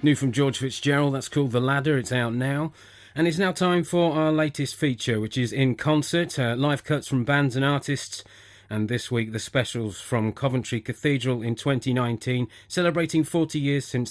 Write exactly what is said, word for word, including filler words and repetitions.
New from George Fitzgerald, that's called The Ladder. It's out now. And it's now time for our latest feature, which is In Concert, uh, live cuts from bands and artists. And this week, the specials from Coventry Cathedral in twenty nineteen, celebrating forty years since